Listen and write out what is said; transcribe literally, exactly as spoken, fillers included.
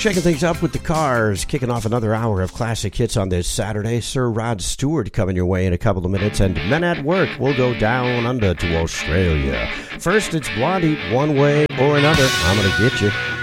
Shaking things up with the Cars, kicking off another hour of classic hits on this Saturday. Sir Rod Stewart coming your way in a couple of minutes, and Men at Work will go down under to Australia. First, it's Blondie, One Way or Another. I'm gonna get you.